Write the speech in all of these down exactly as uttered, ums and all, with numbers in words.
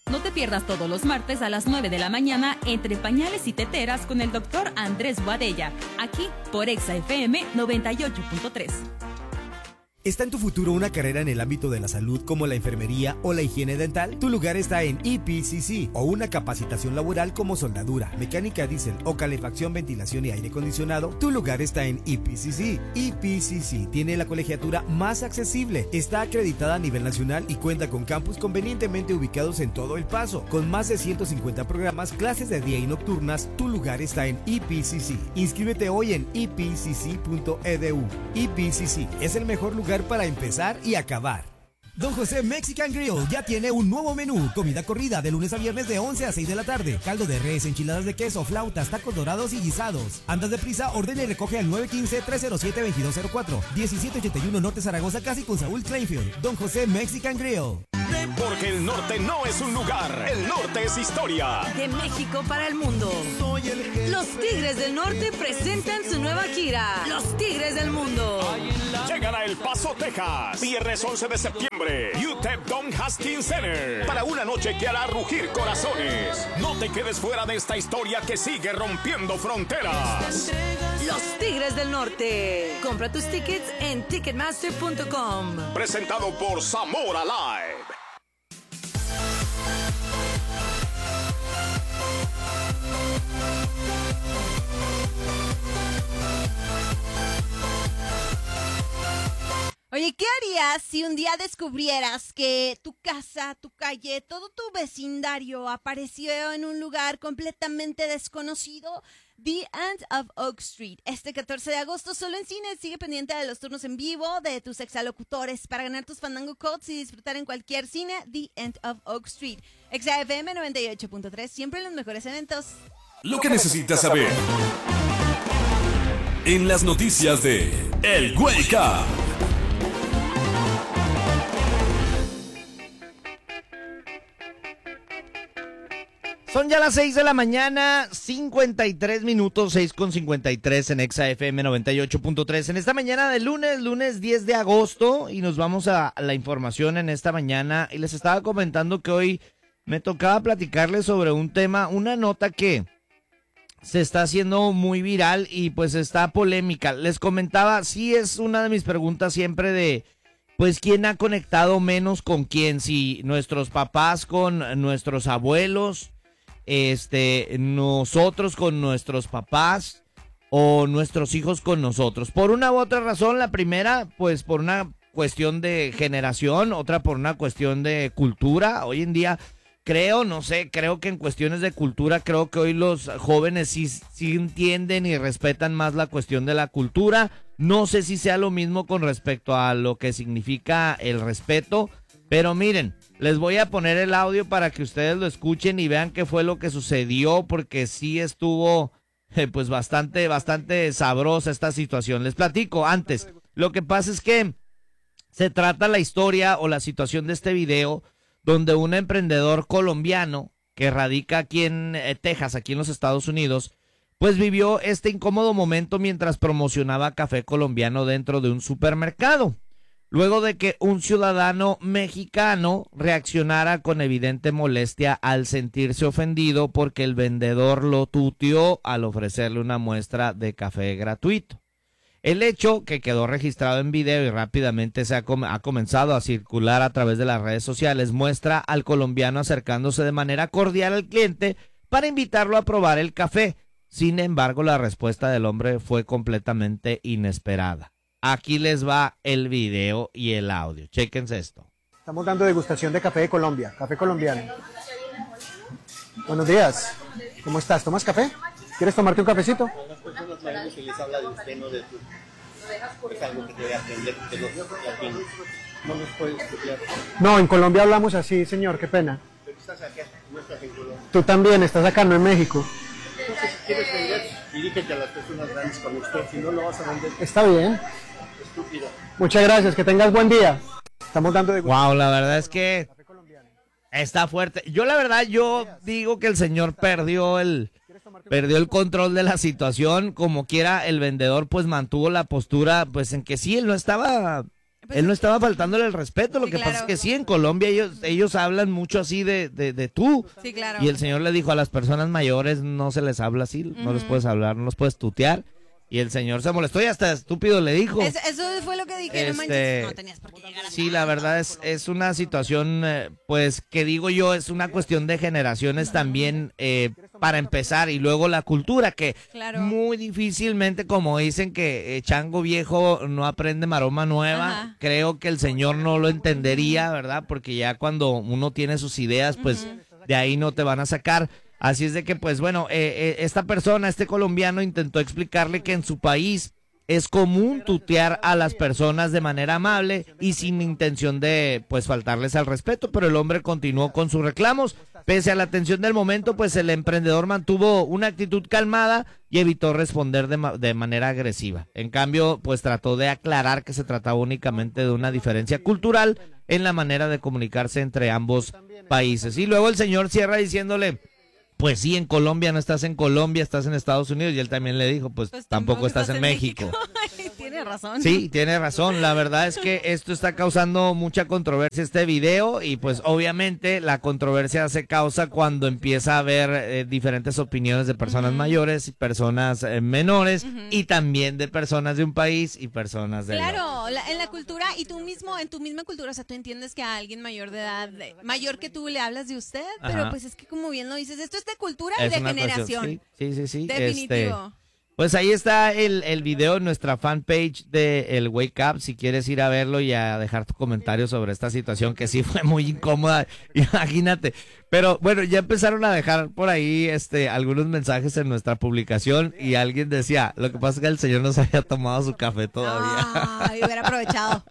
No te pierdas todos los martes a las nueve de la mañana entre pañales y teteras con el doctor Andrés Boadella, aquí por Exa F M noventa y ocho punto tres. ¿Está en tu futuro una carrera en el ámbito de la salud como la enfermería o la higiene dental? Tu lugar está en E P C C, o una capacitación laboral como soldadura, mecánica diésel o calefacción, ventilación y aire acondicionado. Tu lugar está en E P C C. E P C C tiene la colegiatura más accesible, está acreditada a nivel nacional y cuenta con campus convenientemente ubicados en todo El Paso. Con más de ciento cincuenta programas, clases de día y nocturnas, tu lugar está en E P C C. Inscríbete hoy en e p c c punto e d u. E P C C es el mejor lugar para empezar y acabar. Don José Mexican Grill ya tiene un nuevo menú. Comida corrida de lunes a viernes de once a seis de la tarde. Caldo de res, enchiladas de queso, flautas, tacos dorados y guisados. Andas deprisa, ordena y recoge al nueve uno cinco, tres cero siete, dos dos cero cuatro. diecisiete ochenta y uno Norte Zaragoza, casi con Saúl Kleinfield. Don José Mexican Grill. Porque el norte no es un lugar, el norte es historia. De México para el mundo. Los Tigres del Norte presentan su nueva gira. Los Tigres del Mundo. Llegan a El Paso, Texas. Viernes once de septiembre. U T E P Don Haskins Center. Para una noche que hará rugir corazones. No te quedes fuera de esta historia que sigue rompiendo fronteras. Los Tigres del Norte. Compra tus tickets en ticketmaster punto com. Presentado por Zamora Live. Oye, ¿qué harías si un día descubrieras que tu casa, tu calle, todo tu vecindario apareció en un lugar completamente desconocido? The End of Oak Street. Este catorce de agosto solo en cine. Sigue pendiente de los turnos en vivo de tus exalocutores para ganar tus Fandango Codes y disfrutar en cualquier cine. The End of Oak Street. Exa F M noventa y ocho punto tres. Siempre en los mejores eventos. Lo que necesitas saber en las noticias de El Wake Up. Son ya las seis de la mañana, cincuenta y tres minutos, seis con cincuenta y tres en Exa F M noventa y ocho punto tres. En esta mañana de lunes, lunes diez de agosto, y nos vamos a la información en esta mañana. Y les estaba comentando que hoy me tocaba platicarles sobre un tema, una nota que se está haciendo muy viral y pues está polémica. Les comentaba, sí es una de mis preguntas siempre de, pues, ¿quién ha conectado menos con quién? Si nuestros papás con nuestros abuelos, este, nosotros con nuestros papás o nuestros hijos con nosotros. Por una u otra razón, la primera, pues por una cuestión de generación, otra por una cuestión de cultura. Hoy en día, creo, no sé, creo que en cuestiones de cultura, creo que hoy los jóvenes sí, sí entienden y respetan más la cuestión de la cultura. No sé si sea lo mismo con respecto a lo que significa el respeto, pero miren, les voy a poner el audio para que ustedes lo escuchen y vean qué fue lo que sucedió, porque sí estuvo eh, pues bastante, bastante sabrosa esta situación. Les platico antes. Lo que pasa es que se trata la historia o la situación de este video donde un emprendedor colombiano que radica aquí en eh, Texas, aquí en los Estados Unidos, pues vivió este incómodo momento mientras promocionaba café colombiano dentro de un supermercado. Luego de que un ciudadano mexicano reaccionara con evidente molestia al sentirse ofendido porque el vendedor lo tuteó al ofrecerle una muestra de café gratuito. El hecho, que quedó registrado en video y rápidamente se ha, com- ha comenzado a circular a través de las redes sociales, muestra al colombiano acercándose de manera cordial al cliente para invitarlo a probar el café. Sin embargo, la respuesta del hombre fue completamente inesperada. Aquí les va el video y el audio. Chéquense esto. Estamos dando degustación de café de Colombia, café colombiano. Buenos días. ¿Cómo estás? ¿Tomas café? ¿Quieres tomarte un cafecito? A las personas mayores se les habla de usted, no de tú. Es algo que debe aprender de los latinos. No nos puedes copiar. No, en Colombia hablamos así, señor, qué pena. Pero estás acá, no estás en Colombia. Tú también, estás acá, no en México. Entonces, si quieres vender, dirígete a las personas grandes como usted. Si no, lo vas a vender. Está bien. Estúpido. Muchas gracias, que tengas buen día. Estamos dando de... Wow, la verdad es que está fuerte. Yo la verdad, yo digo que el señor perdió el perdió el control de la situación. Como quiera, el vendedor pues mantuvo la postura, pues en que sí, él no estaba Él no estaba faltándole el respeto, lo Sí, que claro. pasa es que sí, en Colombia ellos, ellos hablan mucho así de, de, de tú. Sí, claro. Y el señor le dijo a las personas mayores no se les habla así, no les puedes hablar, no los puedes tutear. Y el señor se molestó y hasta estúpido le dijo. Es- eso fue lo que dije, no Este, manches, no tenías por qué llegar a Sí, la verdad es, es una situación, eh, pues, que digo yo, es una cuestión de generaciones también, eh, para empezar, y luego la cultura, que Claro. muy difícilmente, como dicen que eh, chango viejo no aprende maroma nueva, Ajá. creo que el señor no lo entendería, ¿verdad? Porque ya cuando uno tiene sus ideas, pues, de ahí no te van a sacar. Así es de que, pues bueno, eh, eh, esta persona, este colombiano, intentó explicarle que en su país es común tutear a las personas de manera amable y sin intención de, pues, faltarles al respeto, pero el hombre continuó con sus reclamos. Pese a la tensión del momento, pues el emprendedor mantuvo una actitud calmada y evitó responder de, ma- de manera agresiva. En cambio, pues trató de aclarar que se trataba únicamente de una diferencia cultural en la manera de comunicarse entre ambos países. Y luego el señor cierra diciéndole: pues sí, en Colombia no estás en Colombia, estás en Estados Unidos. Y él también le dijo, pues, Pues tampoco estás, en México. Ay, tiene razón. Sí, tiene razón. La verdad es que esto está causando mucha controversia, este video, y pues obviamente la controversia se causa cuando empieza a haber eh, diferentes opiniones de personas mayores y personas eh, menores, y también de personas de un país y personas de Claro, la- en la cultura y tú mismo, en tu misma cultura, o sea, tú entiendes que a alguien mayor de edad, de- mayor que tú, le hablas de usted, pero Ajá. pues es que como bien lo dices, esto es de cultura y Es de una cuestión, generación. sí, sí, sí, sí. Definitivo. Este, pues ahí está el, el video en nuestra fanpage de El Wake Up, si quieres ir a verlo y a dejar tu comentario sobre esta situación que sí fue muy incómoda, imagínate. Pero bueno, ya empezaron a dejar por ahí este algunos mensajes en nuestra publicación y alguien decía, lo que pasa es que el señor no se había tomado su café todavía. Ay, hubiera aprovechado.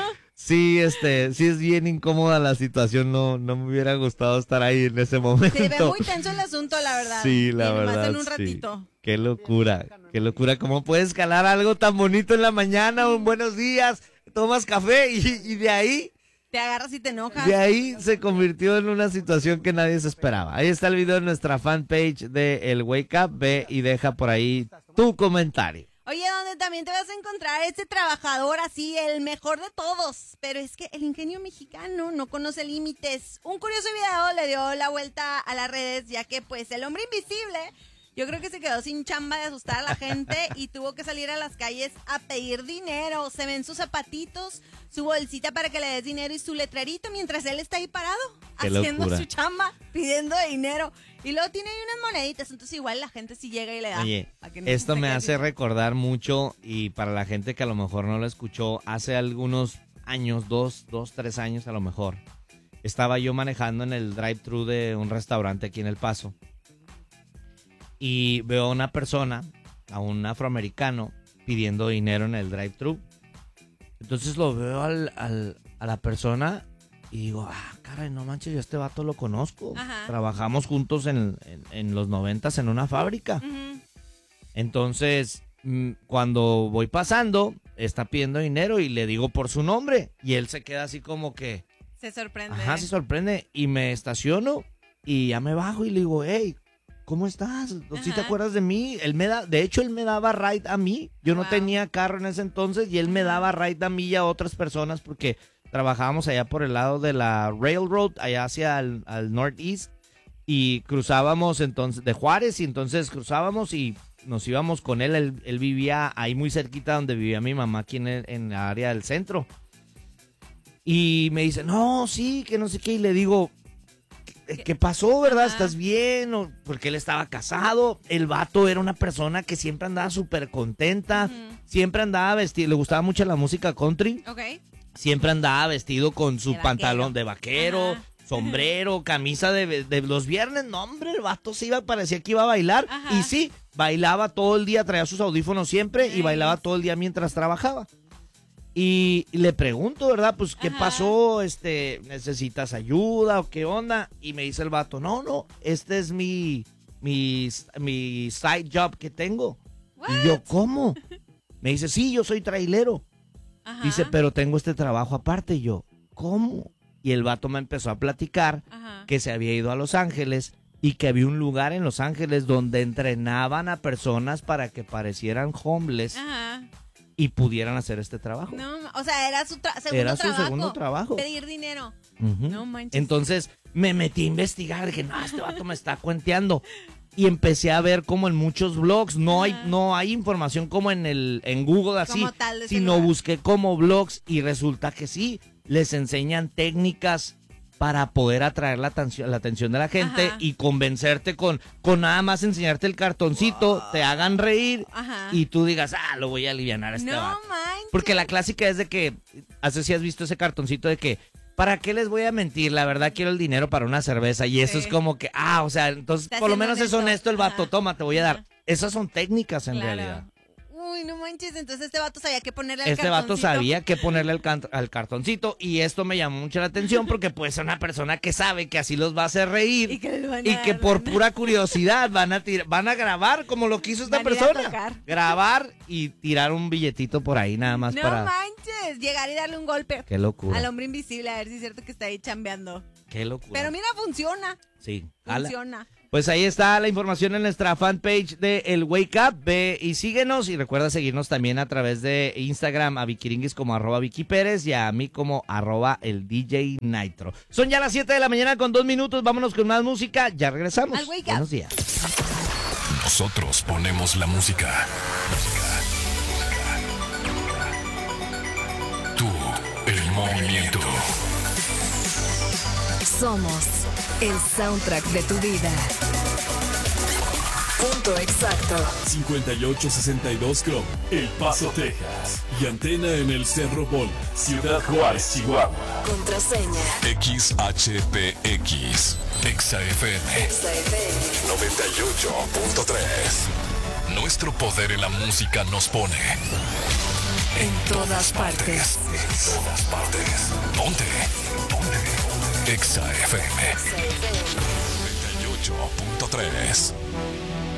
Sí, este, sí es bien incómoda la situación, no, no me hubiera gustado estar ahí en ese momento. Se ve muy tenso el asunto, la verdad. Sí, la Y nomás verdad. en un sí. ratito. Qué locura, qué locura. ¿Cómo puedes calar algo tan bonito en la mañana? Un buenos días, tomas café y, y de ahí, Te agarras y te enojas. de ahí se convirtió en una situación que nadie se esperaba. Ahí está el video en nuestra fanpage de El Wake Up. Ve y deja por ahí tu comentario. Oye, donde también te vas a encontrar este trabajador así, el mejor de todos. Pero es que el ingenio mexicano no conoce límites. Un curioso video le dio la vuelta a las redes, ya que pues el hombre invisible, yo creo que se quedó sin chamba de asustar a la gente y tuvo que salir a las calles a pedir dinero. Se ven sus zapatitos, su bolsita para que le des dinero y su letrerito mientras él está ahí parado, Qué haciendo locura. su chamba, pidiendo dinero. Y luego tiene ahí unas moneditas, entonces igual la gente sí llega y le da. Oye, para que no esto se me quede hace sin- recordar mucho, y para la gente que a lo mejor no lo escuchó, hace algunos años, dos, dos, tres años a lo mejor, estaba yo manejando en el drive-thru de un restaurante aquí en El Paso y veo a una persona, a un afroamericano, pidiendo dinero en el drive-thru. Entonces lo veo al, al- a la persona y digo, ah, caray, no manches, yo a este vato lo conozco. Ajá. Trabajamos juntos en, en, en los noventas en una fábrica. Ujú. Entonces, mm, cuando voy pasando, está pidiendo dinero y le digo por su nombre. Y él se queda así como que, Se sorprende. ajá, se sorprende. Y me estaciono y ya me bajo y le digo, hey, ¿cómo estás? ¿Sí te Ajá. acuerdas de mí? Él me da, de hecho, él me daba ride a mí. Yo no Wow. tenía carro en ese entonces y él me daba ride a mí y a otras personas porque trabajábamos allá por el lado de la railroad, allá hacia el al northeast, y cruzábamos entonces de Juárez, y entonces cruzábamos y nos íbamos con él. Él, él vivía ahí muy cerquita donde vivía mi mamá, aquí en, el- en la área del centro. Y me dice, no, sí, que no sé qué, y le digo, ¿qué, qué pasó, verdad? Ajá. ¿Estás bien? O- porque él estaba casado. El vato era una persona que siempre andaba súper contenta, Ujú. siempre andaba vestido, le gustaba mucho la música country. Ok. Siempre andaba vestido con su De vaquero. pantalón de vaquero, Ajá. sombrero, camisa de, de los viernes. No, hombre, el vato se iba, parecía que iba a bailar. Ajá. Y sí, bailaba todo el día, traía sus audífonos siempre y Nice. bailaba todo el día mientras trabajaba. Y le pregunto, ¿verdad? Pues, ¿qué Ajá. pasó? Este, ¿necesitas ayuda o qué onda? Y me dice el vato, no, no, este es mi, mi, mi side job que tengo. Y yo, ¿cómo? Me dice, sí, yo soy trailero. Ajá. Dice, pero tengo este trabajo aparte. Y yo, ¿cómo? Y el vato me empezó a platicar Ajá. que se había ido a Los Ángeles y que había un lugar en Los Ángeles donde entrenaban a personas para que parecieran homeless Ajá. y pudieran hacer este trabajo. No, o sea, era su tra- segundo Era su trabajo. segundo trabajo. Pedir dinero. Uh-huh. No manches. Entonces me metí a investigar, dije, no, este vato me está cuenteando. Y empecé a ver como en muchos blogs, no hay, no hay información como en el en Google así, Como tal de ese sino lugar. busqué como blogs y resulta que sí, les enseñan técnicas para poder atraer la atención, la atención de la gente. Ajá. Y convencerte con, con nada más enseñarte el cartoncito, wow. te hagan reír. Ajá. Y tú digas, ah, lo voy a alivianar a este no vato. Manches. Porque la clásica es de que, así si has visto ese cartoncito de que, ¿para qué les voy a mentir? La verdad quiero el dinero para una cerveza. Y eso sí. es como que, ah, o sea, entonces por lo menos honesto. es honesto el vato, Ajá. toma, te voy a dar. Ajá. Esas son técnicas en claro. realidad. Uy, no manches, entonces este vato sabía que ponerle al este cartoncito. Este vato sabía que ponerle al, can- al cartoncito y esto me llamó mucho la atención porque pues es una persona que sabe que así los va a hacer reír y que, van y a que dar, por ¿no? pura curiosidad van a tir- van a grabar como lo que hizo esta van persona. Grabar y tirar un billetito por ahí nada más no para... No manches, llegar y darle un golpe. Qué locura. Al hombre invisible, a ver si es cierto que está ahí chambeando. Qué locura. Pero mira, funciona. Sí. Funciona. Ala. Pues ahí está la información en nuestra fanpage de El Wake Up. Ve y síguenos y recuerda seguirnos también a través de Instagram a Vikiringis como arroba Vicky Pérez y a mí como arroba el D J Nitro. Son ya las siete de la mañana con dos minutos. Vámonos con más música. Ya regresamos. Al Wake Up. Buenos días. Nosotros ponemos la música. Tú, el movimiento. Somos el soundtrack de tu vida. Punto exacto. cincuenta y ocho sesenta y dos Chrome, El Paso, Texas. Y antena en el Cerro Bola, Ciudad Juárez, Chihuahua. Contraseña X H P X. Exa F M. Exa F M. noventa y ocho punto tres. Nuestro poder en la música nos pone en todas partes. En todas partes. Ponte. Ponte. Exa F M. noventa y ocho punto tres.